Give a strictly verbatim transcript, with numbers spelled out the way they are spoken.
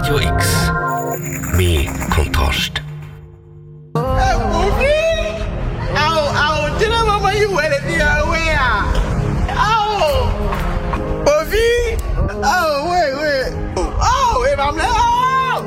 Radio X. Mehr Kontrast. Hey, Wolfie! Ow, ow, tell her mama you went it the other way. Ow! Wolfie! Oh, wait, wait. Oh, if I'm there.